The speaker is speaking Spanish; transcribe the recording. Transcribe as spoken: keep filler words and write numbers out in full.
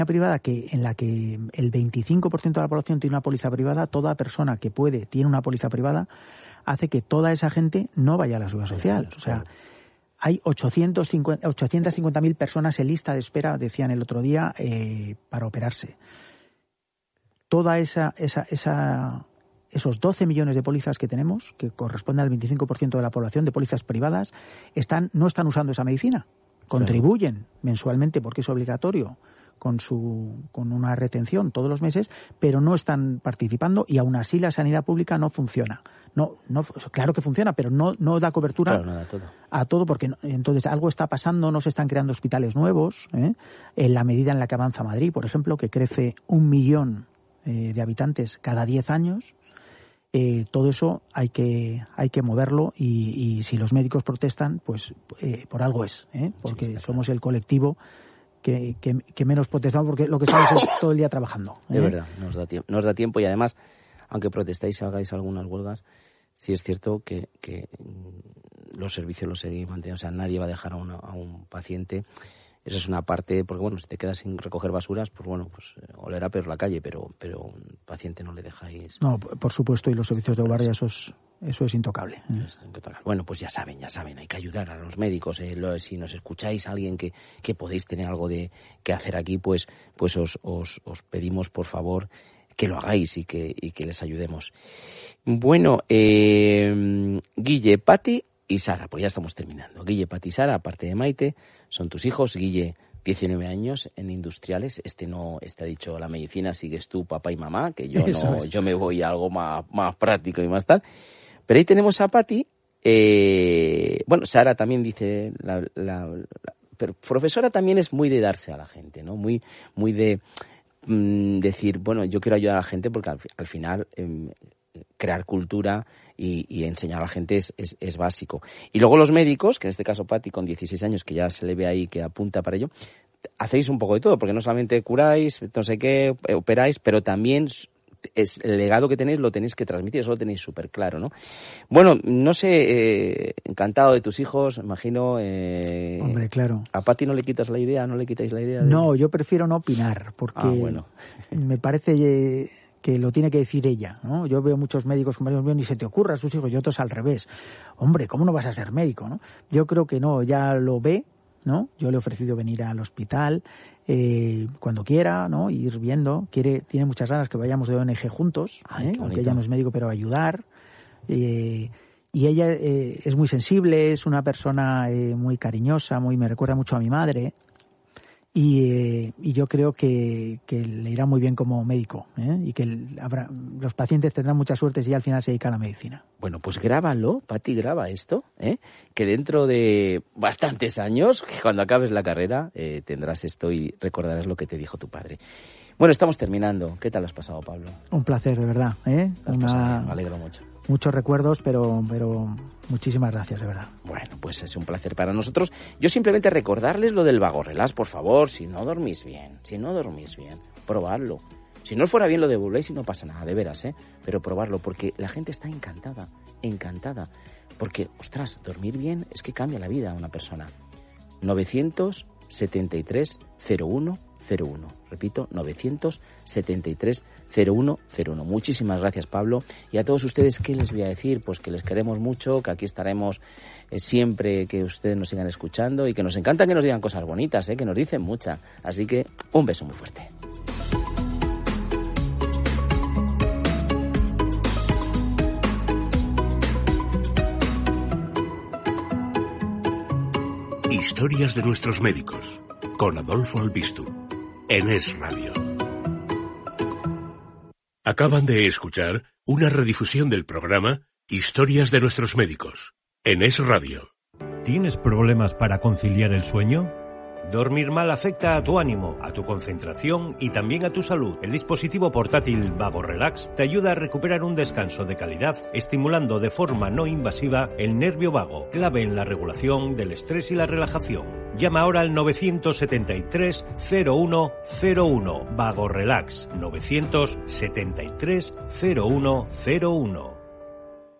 privada que en la que el veinticinco por ciento de la población tiene una póliza privada, toda persona que puede tiene una póliza privada, hace que toda esa gente no vaya a la seguridad social. O sea, hay ochocientas cincuenta mil personas en lista de espera, decían el otro día, eh, para operarse. Toda esa, esa, esa, esos doce millones de pólizas que tenemos, que corresponden al veinticinco por ciento de la población de pólizas privadas, están, no están usando esa medicina. Contribuyen mensualmente, porque es obligatorio, con su con una retención todos los meses, pero no están participando y aún así la sanidad pública no funciona. No, no, claro que funciona, pero no no da cobertura claro, nada, todo. a todo, porque no, entonces algo está pasando, no se están creando hospitales nuevos, ¿eh? En la medida en la que avanza Madrid, por ejemplo, que crece un millón eh, de habitantes cada diez años. Eh, todo eso hay que hay que moverlo y, y si los médicos protestan, pues eh, por algo es, ¿eh? Porque sí, somos claro. el colectivo Que, que, que menos protestamos, porque lo que estamos es todo el día trabajando, ¿eh? De verdad, nos da tiempo, nos da tiempo y además, aunque protestéis y hagáis algunas huelgas, sí es cierto que, que los servicios los seguís manteniendo, o sea, nadie va a dejar a, una, a un paciente. Eso es una parte, porque bueno, si te quedas sin recoger basuras, pues bueno, pues olerá peor la calle, pero pero un paciente no le dejáis. No, por supuesto, y los servicios de guardia, eso es, eso es intocable. ¿eh? Es intocable. Bueno, pues ya saben, ya saben, hay que ayudar a los médicos. Eh, lo, si nos escucháis a alguien que, que podéis tener algo de que hacer aquí, pues pues os, os, os pedimos, por favor, que lo hagáis y que, y que les ayudemos. Bueno, eh, Guille, Pati y Sara, pues ya estamos terminando. Guille, Pati y Sara, aparte de Maite, son tus hijos. Guille, diecinueve años en industriales. Este no, este ha dicho la medicina, sigues tú, papá y mamá, que yo no, es. yo me voy a algo más, más práctico y más tal. Pero ahí tenemos a Pati. Eh, bueno, Sara también dice, la, la, la pero profesora también es muy de darse a la gente, ¿no? Muy, muy de mm, decir, bueno, yo quiero ayudar a la gente porque al, al final eh, crear cultura y, y enseñar a la gente es, es, es básico. Y luego los médicos, que en este caso Pati con dieciséis años, que ya se le ve ahí que apunta para ello, hacéis un poco de todo, porque no solamente curáis, no sé qué, operáis, pero también es el legado que tenéis, lo tenéis que transmitir, eso lo tenéis súper claro, ¿no? Bueno, no sé, eh, encantado de tus hijos, imagino. Eh, Hombre, claro. ¿A Pati no le quitas la idea, no le quitáis la idea? De... No, yo prefiero no opinar, porque ah, bueno. me parece que lo tiene que decir ella, ¿no? Yo veo muchos médicos, compañeros míos, ni se te ocurra a sus hijos, y otros al revés. Hombre, ¿cómo no vas a ser médico, no? Yo creo que no, ya lo ve, ¿no? Yo le he ofrecido venir al hospital eh, cuando quiera, ¿no? Ir viendo. Quiere, tiene muchas ganas que vayamos de O N G juntos, Ay, ¿eh? Aunque ella no es médico, pero ayudar. Eh, y ella eh, es muy sensible, es una persona eh, muy cariñosa, muy me recuerda mucho a mi madre. Y, eh, y yo creo que, que le irá muy bien como médico, ¿eh? Y que el, habrá, los pacientes tendrán mucha suerte si al final se dedica a la medicina. Bueno, pues grábalo, Pati, graba esto, ¿eh? Que dentro de bastantes años, cuando acabes la carrera, eh, tendrás esto y recordarás lo que te dijo tu padre. Bueno, estamos terminando. ¿Qué tal has pasado, Pablo? Un placer, de verdad, ¿eh? Una... Me alegro mucho. Muchos recuerdos, pero, pero muchísimas gracias, de verdad. Bueno, pues es un placer para nosotros. Yo simplemente recordarles lo del Vago Relax, por favor. Si no dormís bien, si no dormís bien, probadlo. Si no os fuera bien, lo devolvéis y no pasa nada, de veras, ¿eh? Pero probarlo, porque la gente está encantada, encantada. Porque, ostras, dormir bien es que cambia la vida a una persona. novecientos setenta y tres cero uno cero uno. Repito, novecientos setenta y tres cero uno cero uno. Muchísimas gracias, Pablo. Y a todos ustedes, ¿qué les voy a decir? Pues que les queremos mucho, que aquí estaremos eh, siempre que ustedes nos sigan escuchando y que nos encanta que nos digan cosas bonitas, eh, que nos dicen muchas. Así que un beso muy fuerte. Historias de nuestros médicos, con Adolfo Albistu, en Es Radio. Acaban de escuchar una redifusión del programa Historias de nuestros médicos, en Es Radio. ¿Tienes problemas para conciliar el sueño? Dormir mal afecta a tu ánimo, a tu concentración y también a tu salud. El dispositivo portátil Vago Relax te ayuda a recuperar un descanso de calidad, estimulando de forma no invasiva el nervio vago, clave en la regulación del estrés y la relajación. Llama ahora al novecientos setenta y tres cero uno cero uno. Vago Relax, novecientos setenta y tres cero uno cero uno.